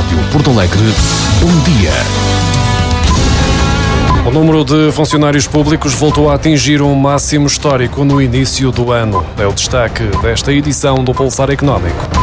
Rádio Porto Alegre, bom dia. O número de funcionários públicos voltou a atingir um máximo histórico no início do ano. É o destaque desta edição do Pulsar Económico.